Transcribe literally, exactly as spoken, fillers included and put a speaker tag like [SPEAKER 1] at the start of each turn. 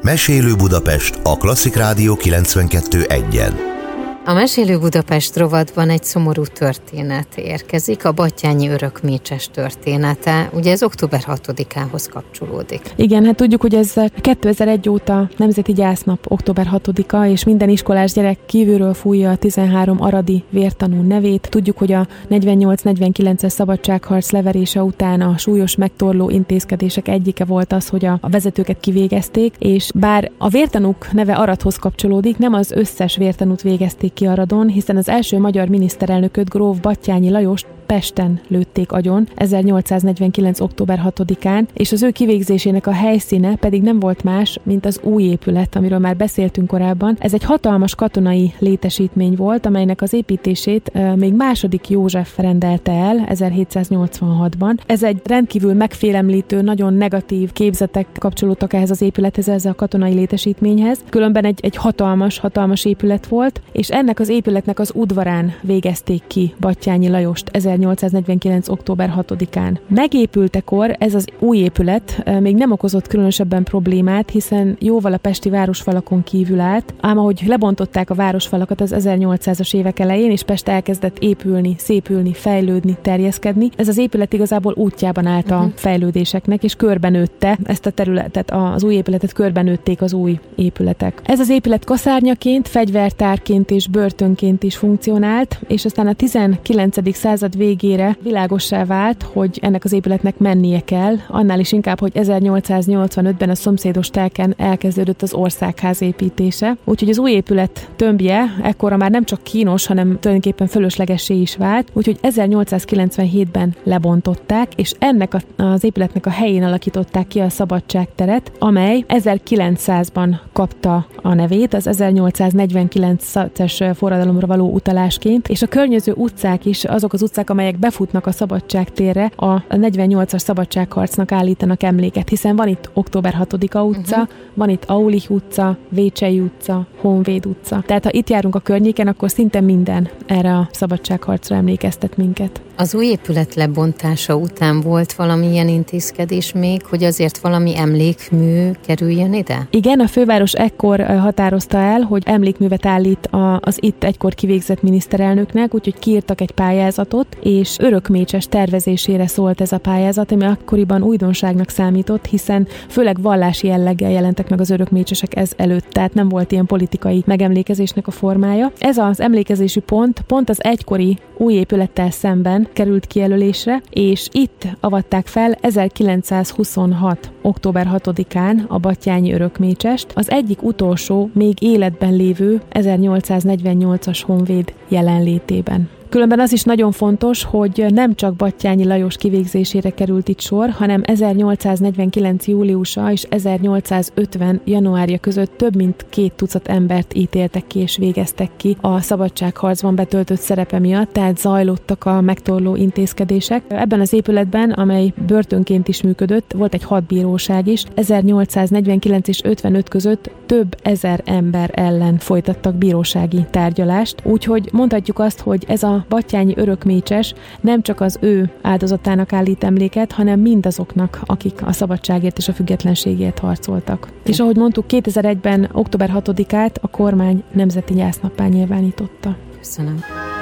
[SPEAKER 1] Mesélő Budapest a Klasszik Rádió kilencvenkettő egyen.
[SPEAKER 2] A Mesélő Budapest rovatban egy szomorú történet érkezik, a Batthyányi örökmécses története. Ugye ez október hatodikához kapcsolódik.
[SPEAKER 3] Igen, hát tudjuk, hogy ez kétezer-egy óta Nemzeti Gyásznap október hatodika, és minden iskolás gyerek kívülről fújja a tizenhárom aradi vértanú nevét. Tudjuk, hogy a negyvennyolc-negyvenkilences szabadságharc leverése után a súlyos megtorló intézkedések egyike volt az, hogy a vezetőket kivégezték, és bár a vértanúk neve Aradhoz kapcsolódik, nem az összes vértanút végezték ki Aradon, hiszen az első magyar miniszterelnököt, gróf Batthyányi Lajost Pesten lőtték agyon ezernyolcszáznegyvenkilenc október hatodikán, és az ő kivégzésének a helyszíne pedig nem volt más, mint az új épület, amiről már beszéltünk korábban. Ez egy hatalmas katonai létesítmény volt, amelynek az építését uh, még második József rendelte el ezerhétszáznyolcvanhatban. Ez egy rendkívül megfélemlítő, nagyon negatív képzetek kapcsolódtak ehhez az épülethez, ehhez a katonai létesítményhez. Különben egy, egy hatalmas, hatalmas épület volt, és ennek az épületnek az udvarán végezték ki Batthyányi Lajost ezernyolcszáznegyvenkilenc október hatodikán. Megépültekor ez az új épület még nem okozott különösebben problémát, hiszen jóval a pesti városfalakon kívül állt, ám ahogy lebontották a városfalakat az ezernyolcszázas évek elején, és Pest elkezdett épülni, szépülni, fejlődni, terjeszkedni, ez az épület igazából útjában állt a fejlődéseknek, és körbenőtte ezt a területet, az új épületet körbenőtték az új épületek. Ez az épület kaszárnyaként, fegyvertárként és börtönként is funkcionált, és aztán a tizenkilencedik század végére világossá vált, hogy ennek az épületnek mennie kell, annál is inkább, hogy ezernyolcszáznyolcvanötben a szomszédos telken elkezdődött az országház építése. Úgyhogy az új épület tömbje ekkora már nem csak kínos, hanem tulajdonképpen fölöslegessé is vált, úgyhogy ezernyolcszázkilencvenhétben lebontották, és ennek az épületnek a helyén alakították ki a Szabadságteret, amely ezerkilencszázban kapta a nevét, az ezernyolcszáznegyvenkilences forradalomra való utalásként, és a környező utcák is, azok az utcák, amelyek befutnak a Szabadságtérre, a negyvennyolcas szabadságharcnak állítanak emléket, hiszen van itt október hatodika utca, uh-huh. van itt Aulich utca, Vécsei utca, Honvéd utca. Tehát ha itt járunk a környéken, akkor szinte minden erre a szabadságharcra emlékeztet minket.
[SPEAKER 2] Az új épület lebontása után volt valamilyen intézkedés még, hogy azért valami emlékmű kerüljön ide?
[SPEAKER 3] Igen, a főváros ekkor határozta el, hogy emlékművet állít az itt egykor kivégzett miniszterelnöknek, úgyhogy kiírtak egy pályázatot, és örökmécses tervezésére szólt ez a pályázat, ami akkoriban újdonságnak számított, hiszen főleg vallási jelleggel jelentek meg az örökmécsesek ez előtt, tehát nem volt ilyen politikai megemlékezésnek a formája. Ez az emlékezési pont pont az egykori új épülettel szemben került kijelölésre, és itt avatták fel ezerkilencszázhuszonhat október hatodikán a Batthyányi örökmécsest, az egyik utolsó, még életben lévő ezernyolcszáznegyvennyolcas honvéd jelenlétében. Különben az is nagyon fontos, hogy nem csak Batthyányi Lajos kivégzésére került itt sor, hanem ezernyolcszáznegyvenkilenc júliusa és ezernyolcszázötven januárja között több mint két tucat embert ítéltek ki és végeztek ki a szabadságharcban betöltött szerepe miatt, tehát zajlottak a megtorló intézkedések. Ebben az épületben, amely börtönként is működött, volt egy hadbíróság is, ezernyolcszáznegyvenkilenc és ötvenöt között több ezer ember ellen folytattak bírósági tárgyalást, úgyhogy mondhatjuk azt, hogy ez a Batthyányi örökmécses nem csak az ő áldozatának állít emléket, hanem mindazoknak, akik a szabadságért és a függetlenségért harcoltak. És ahogy mondtuk, kétezer-egyben október hatodikát a kormány nemzeti gyásznappá nyilvánította.
[SPEAKER 2] Köszönöm.